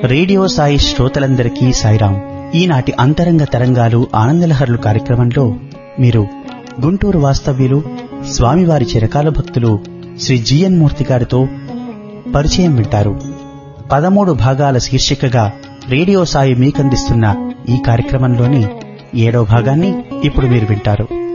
Radio Sai శ్రోతలందరికీ సాయిరాం. ఈనాటి అంతరంగ తరంగాలు ఆనందలహరులు కార్యక్రమంలో మీరు గుంటూరు వాస్తవ్యులు స్వామివారి చిరకాల భక్తులు శ్రీ జిఎన్ మూర్తి గారితో పరిచయం వింటారు. 13 భాగాల శీర్షికగా రేడియో సాయి మీకందిస్తున్న ఈ కార్యక్రమంలోని 7వ భాగాన్ని ఇప్పుడు మీరు వింటారు.